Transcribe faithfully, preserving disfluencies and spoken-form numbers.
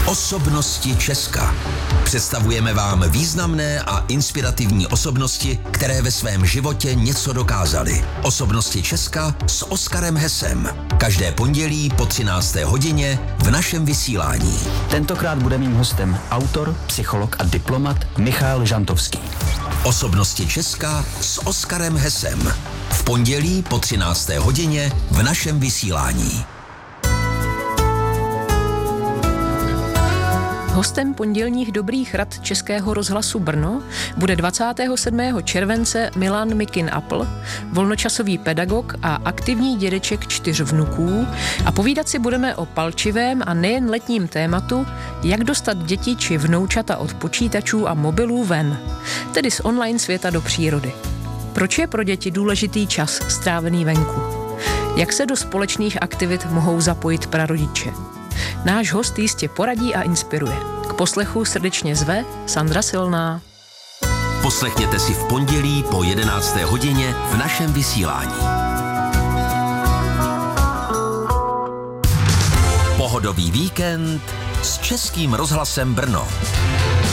Osobnosti Česka. Představujeme vám významné a inspirativní osobnosti, které ve svém životě něco dokázaly. Osobnosti Česka s Oskarem Hesem. Každé pondělí po třinácté hodině v našem vysílání. Tentokrát bude mým hostem autor, psycholog a diplomat Michal Žantovský. Osobnosti Česka s Oskarem Hesem. V pondělí po třinácté hodině v našem vysílání. Hostem pondělních dobrých rad Českého rozhlasu Brno bude dvacátého sedmého července Milan Mikin Apl, volnočasový pedagog a aktivní dědeček čtyř vnuků, a povídat si budeme o palčivém a nejen letním tématu, jak dostat děti či vnoučata od počítačů a mobilů ven, tedy z online světa do přírody. Proč je pro děti důležitý čas strávený venku? Jak se do společných aktivit mohou zapojit prarodiče? Náš host jistě poradí a inspiruje. K poslechu srdečně zve Sandra Silná. Poslechněte si v pondělí po jedenácté hodině v našem vysílání. Pohodový víkend s Českým rozhlasem Brno.